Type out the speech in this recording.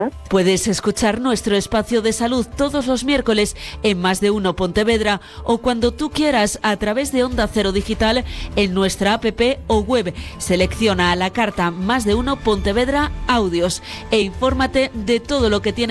Puedes escuchar nuestro espacio de salud todos los miércoles en Más de Uno Pontevedra o cuando tú quieras a través de Onda Cero Digital en nuestra app o web. Selecciona a la carta Más de Uno Pontevedra Audios e infórmate de todo lo que tiene